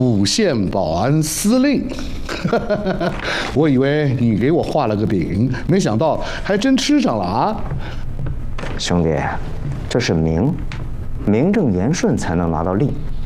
5线保安司令。我以为你给我画了个饼，没想到还真吃上了啊！ 兄弟，这是名正言顺才能拿到令。